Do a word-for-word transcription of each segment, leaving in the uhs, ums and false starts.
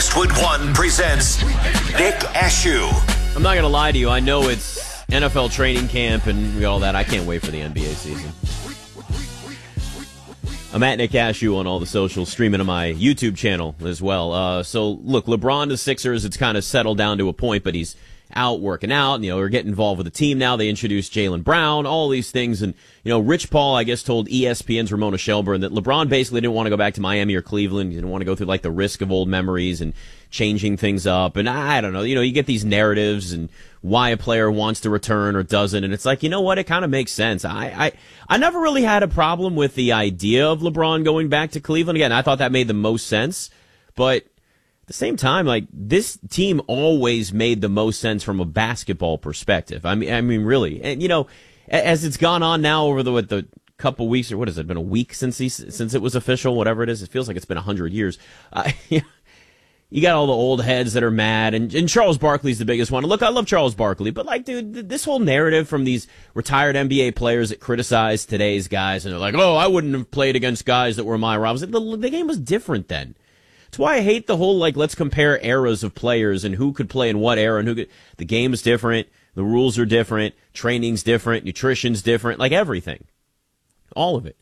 Westwood One presents Nick Ashew. I'm not going to lie to you. I know it's N F L training camp and all that. I can't wait for the N B A season. I'm at Nick Ashew on all the socials, streaming to my YouTube channel as well. Uh, so, look, LeBron to Sixers, it's kind of settled down to a point, but he's out working out. And, you know, they're getting involved with the team now. They introduced Jaylen Brown, all these things. And, you know, Rich Paul, I guess, told E S P N's Ramona Shelburne that LeBron basically didn't want to go back to Miami or Cleveland. He didn't want to go through, like, the risk of old memories and changing things up. And I don't know, you know, you get these narratives and why a player wants to return or doesn't. And it's like, you know what? It kind of makes sense. I, I, I never really had a problem with the idea of LeBron going back to Cleveland. Again, I thought that made the most sense. But at the same time, like, this team always made the most sense from a basketball perspective. I mean, I mean, really. And, you know, as it's gone on now over the, what, the couple weeks, or what has it been, a week since he, since it was official, whatever it is, it feels like it's been a hundred years. Uh, you got all the old heads that are mad, and, and Charles Barkley's the biggest one. Look, I love Charles Barkley, but, like, dude, this whole narrative from these retired N B A players that criticize today's guys, and they're like, oh, I wouldn't have played against guys that were my rivals. The, the game was different then. That's why I hate the whole, like, let's compare eras of players and who could play in what era and who could. The game is different. The rules are different. Training's different. Nutrition's different. Like, everything. All of it.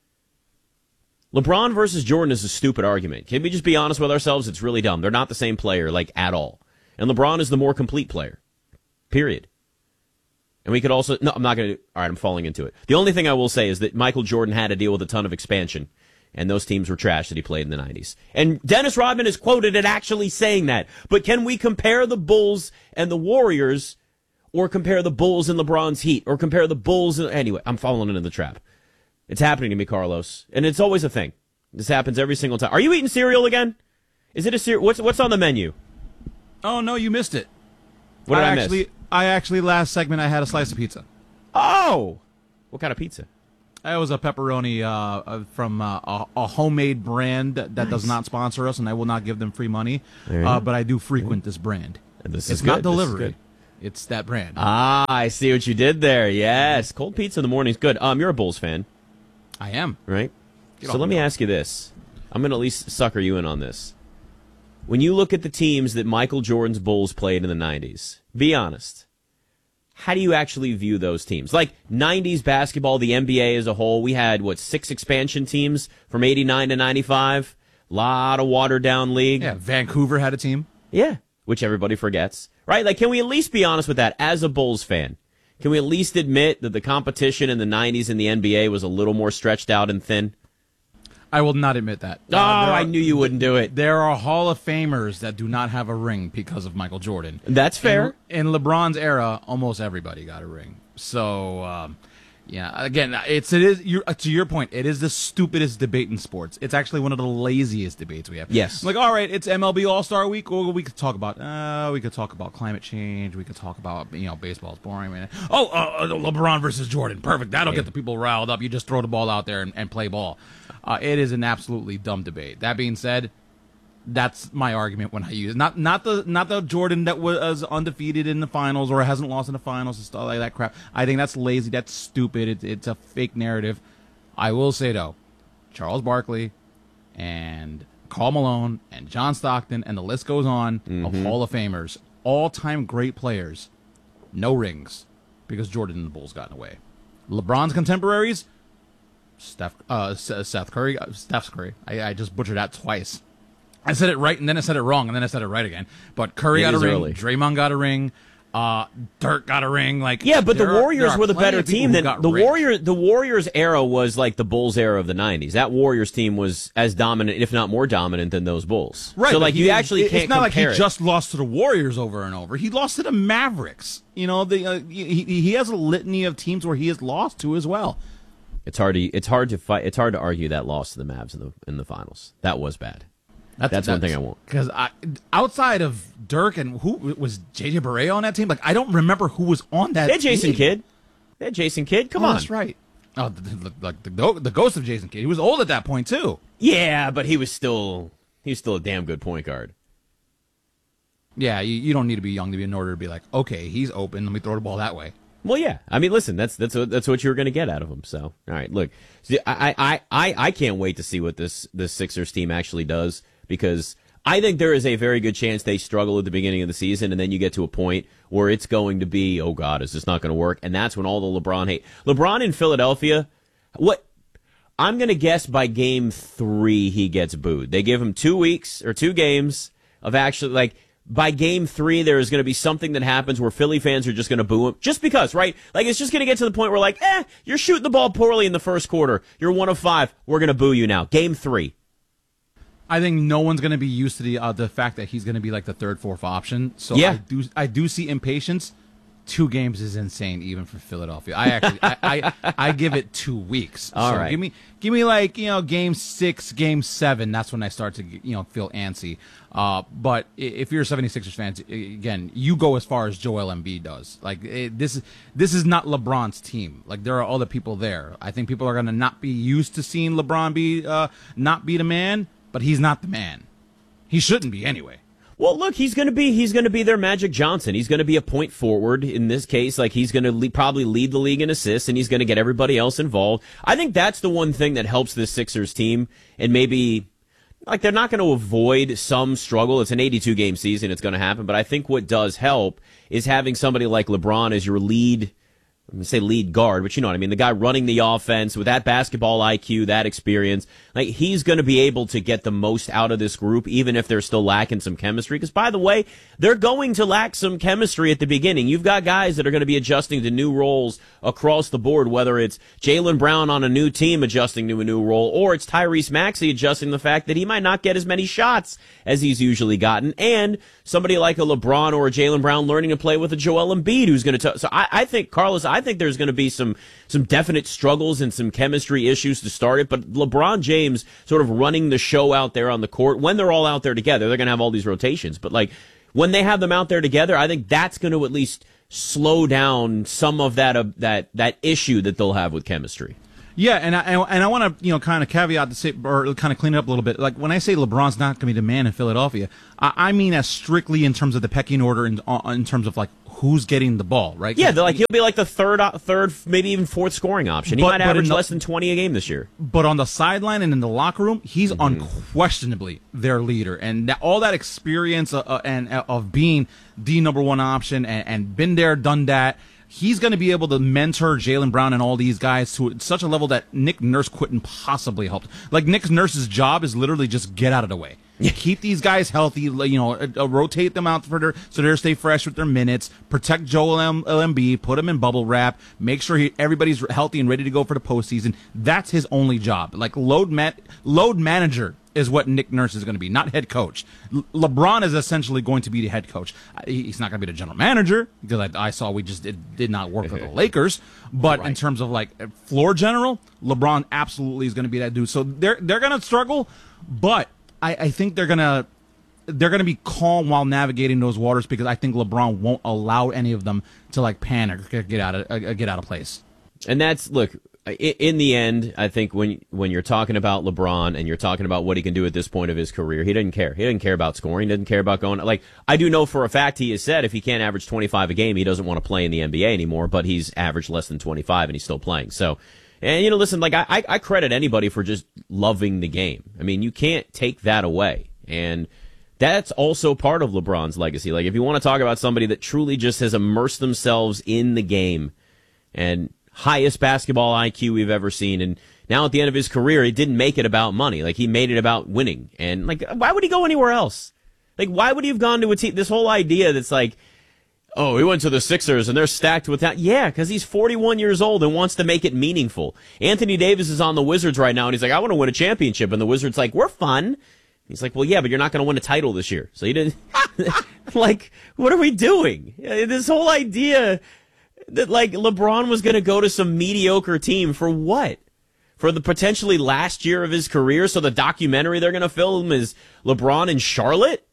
LeBron versus Jordan is a stupid argument. Can we just be honest with ourselves? It's really dumb. They're not the same player, like, at all. And LeBron is the more complete player. Period. And we could also, no, I'm not going to, all right, I'm falling into it. The only thing I will say is that Michael Jordan had to deal with a ton of expansion. And those teams were trash that he played in the nineties. And Dennis Rodman is quoted at actually saying that. But can we compare the Bulls and the Warriors, or compare the Bulls and LeBron's Heat, or compare the Bulls and, anyway, I'm falling into the trap. It's happening to me, Carlos. And it's always a thing. This happens every single time. Are you eating cereal again? Is it a cereal? What's, what's on the menu? Oh, no, you missed it. What did I, I actually, miss? I actually, last segment, I had a slice of pizza. Oh! What kind of pizza? It was a pepperoni uh, from uh, a, a homemade brand that Nice. does not sponsor us, and I will not give them free money. There you Uh, go. but I do frequent this brand. And this is It's good. not This is delivery. good. It's that brand. Ah, I see what you did there. Yes. Cold pizza in the morning is good. Um, you're a Bulls fan, I am. right? Get So off let me. me ask you this. I'm going to at least sucker you in on this. When you look at the teams that Michael Jordan's Bulls played in the nineties, be honest. How do you actually view those teams? Like, nineties basketball, the N B A as a whole, we had, what, six expansion teams from eighty-nine to ninety-five? Lot of watered-down league. Yeah, Vancouver had a team. Yeah, which everybody forgets. Right? Like, can we at least be honest with that as a Bulls fan? Can we at least admit that the competition in the nineties in the N B A was a little more stretched out and thin? I will not admit that. Oh, Uh, there I are- knew you wouldn't do it. There are Hall of Famers that do not have a ring because of Michael Jordan. That's fair. In, in LeBron's era, almost everybody got a ring. So, um, yeah, again, it's it is you're, to your point. It is the stupidest debate in sports. It's actually one of the laziest debates we have. Yes. Like, all right, it's M L B All Star Week. Or we could talk about uh, we could talk about climate change. We could talk about you know baseball's boring. Man. Oh, uh, LeBron versus Jordan, perfect. That'll get the people riled up. You just throw the ball out there and, and play ball. Uh, it is an absolutely dumb debate. That being said, that's my argument when I use it. Not not the not the Jordan that was undefeated in the finals or hasn't lost in the finals and stuff like that crap. I think that's lazy. That's stupid. It, it's a fake narrative. I will say though, Charles Barkley and Karl Malone and John Stockton and the list goes on of Hall of Famers, all-time great players, no rings because Jordan and the Bulls got in the way. LeBron's contemporaries. Steph, uh, Seth Curry, uh, Steph Curry. I, I just butchered that twice. I said it right, and then I said it wrong, and then I said it right again. But Curry It got a is ring. early. Draymond got a ring. Uh, Dirk got a ring. Like Yeah, but the there are- Warriors there are were the plenty better of people team who than got the rings. Warrior. The Warriors era was like the Bulls era of the nineties. That Warriors team was as dominant, if not more dominant, than those Bulls. Right. So but like he- you actually it- can't It's not like he compare it. just lost to the Warriors over and over. He lost to the Mavericks. You know, the uh, he he has a litany of teams where he has lost to as well. It's hard to it's hard to fight. It's hard to argue that loss to the Mavs in the in the finals. That was bad. That's one thing I won't. Because I, outside of Dirk and who was J J Barea on that team? Like I don't remember who was on that. They had Jason team. Kidd. They had Jason Kidd. Come Oh, on. that's right. Oh, the, the, like the, the the ghost of Jason Kidd. He was old at that point too. Yeah, but he was still he was still a damn good point guard. Yeah, you, you don't need to be young to be in order to be like, okay, he's open. Let me throw the ball that way. Well, yeah. I mean, listen, that's that's what, that's what you were going to get out of him. So, all right, look, see, I, I I I can't wait to see what this this Sixers team actually does because I think there is a very good chance they struggle at the beginning of the season, and then you get to a point where it's going to be, oh God, is this not going to work? And that's when all the LeBron hate. LeBron in Philadelphia, what I'm going to guess by game three he gets booed. They give him two weeks or two games of actually, like, by game three there is going to be something that happens where Philly fans are just going to boo him. Just because, right? Like, it's just going to get to the point where, like, eh, you're shooting the ball poorly in the first quarter. You're one of five. We're going to boo you now. Game three. I think no one's going to be used to the uh, the fact that he's going to be like the third, fourth option. So yeah. I do I do see impatience. Two games is insane, even for Philadelphia. I actually I, I I give it two weeks. All so right. Give me give me like you know game six, game seven. That's when I start to you know feel antsy. Uh, but if you're a seventy-sixers fan, again, you go as far as Joel Embiid does. Like it, this is this is not LeBron's team. Like there are other people there. I think people are going to not be used to seeing LeBron be uh, not be the man. But he's not the man. He shouldn't be anyway. Well, look, he's going to be he's going to be their Magic Johnson. He's going to be a point forward in this case. Like he's going to le- probably lead the league in assists, and he's going to get everybody else involved. I think that's the one thing that helps this Sixers team, and maybe like they're not going to avoid some struggle. It's an eighty-two game season; it's going to happen. But I think what does help is having somebody like LeBron as your lead. I'm going to say lead guard, but you know what I mean. The guy running the offense with that basketball I Q, that experience, like he's going to be able to get the most out of this group, even if they're still lacking some chemistry. Because, by the way, they're going to lack some chemistry at the beginning. You've got guys that are going to be adjusting to new roles across the board, whether it's Jaylen Brown on a new team adjusting to a new role, or it's Tyrese Maxey adjusting the fact that he might not get as many shots as he's usually gotten, and somebody like a LeBron or a Jaylen Brown learning to play with a Joel Embiid who's going to. So I, I think, Carlos, I think there's going to be some some definite struggles and some chemistry issues to start it, but LeBron James sort of running the show out there on the court, when they're all out there together, they're going to have all these rotations, but like when they have them out there together, I think that's going to at least slow down some of that uh, that that issue that they'll have with chemistry. Yeah, and I and I want to you know kind of caveat to say or kind of clean it up a little bit. Like when I say LeBron's not going to be the man in Philadelphia, I, I mean as strictly in terms of the pecking order in uh, in terms of like who's getting the ball, right? Yeah, like he'll be like the third, third, maybe even fourth scoring option. He but, might average the, less than twenty a game this year. But on the sideline and in the locker room, he's mm-hmm. unquestionably their leader, and that, all that experience uh, uh, and uh, of being the number one option and, and been there, done that. He's going to be able to mentor Jaylen Brown and all these guys to such a level that Nick Nurse couldn't possibly help. Like Nick Nurse's job is literally just get out of the way. Keep these guys healthy, you know, uh, rotate them out for their, so they stay fresh with their minutes, protect Joel M- Embiid, put him in bubble wrap, make sure he, everybody's healthy and ready to go for the postseason. That's his only job. Like load ma- load manager is what Nick Nurse is going to be, not head coach. Le- LeBron is essentially going to be the head coach. He's not going to be the general manager because I, I saw we just did, did not work with the Lakers. But right. in terms of like floor general, LeBron absolutely is going to be that dude. So they're they're going to struggle, but I, I think they're going to they're going to be calm while navigating those waters because I think LeBron won't allow any of them to like panic or get out of uh, get out of place. And that's look. In the end, I think when when you're talking about LeBron and you're talking about what he can do at this point of his career, he doesn't care. He doesn't care about scoring. He doesn't care about going. Like, I do know for a fact he has said if he can't average twenty-five a game, he doesn't want to play in the N B A anymore, but he's averaged less than twenty-five and he's still playing. So, and, you know, listen, like, I, I credit anybody for just loving the game. I mean, you can't take that away. And that's also part of LeBron's legacy. Like, if you want to talk about somebody that truly just has immersed themselves in the game and highest basketball I Q we've ever seen. And now at the end of his career, he didn't make it about money. Like, he made it about winning. And, like, why would he go anywhere else? Like, why would he have gone to a team? This whole idea that's like, oh, he went to the Sixers and they're stacked with that. Yeah, because he's forty-one years old and wants to make it meaningful. Anthony Davis is on the Wizards right now, and he's like, I want to win a championship. And the Wizards like, we're fun. He's like, well, yeah, but you're not going to win a title this year. So you didn't. Like, what are we doing? This whole idea that, like, LeBron was going to go to some mediocre team for what? For the potentially last year of his career, so the documentary they're going to film is LeBron in Charlotte?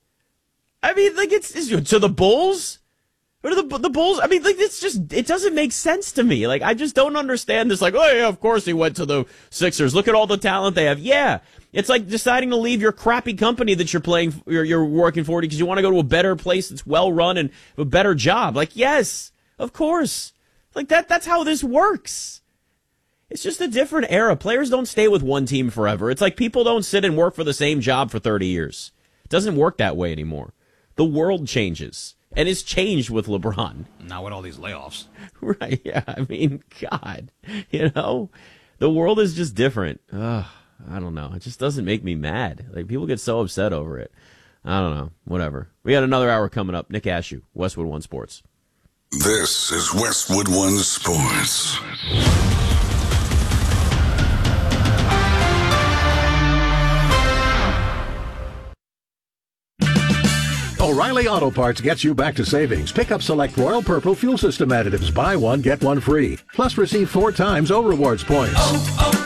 I mean, like, it's, it's to the Bulls? Or to the, the Bulls? I mean, like, it's just, it doesn't make sense to me. Like, I just don't understand this. Like, oh, yeah, of course he went to the Sixers. Look at all the talent they have. Yeah. It's like deciding to leave your crappy company that you're playing, you're, you're working for because you want to go to a better place that's well run and a better job. Like, yes. Of course. Like, that that's how this works. It's just a different era. Players don't stay with one team forever. It's like people don't sit and work for the same job for thirty years. It doesn't work that way anymore. The world changes, and it's changed with LeBron. Not with all these layoffs. Right, yeah, I mean, God, you know, the world is just different. Ugh, I don't know. It just doesn't make me mad. Like, people get so upset over it. I don't know. Whatever. We got another hour coming up. Nick Ashew, Westwood One Sports. This is Westwood One Sports. O'Reilly Auto Parts gets you back to savings. Pick up select Royal Purple Fuel System additives. Buy one, get one free. Plus receive four times O Rewards points. Oh, oh.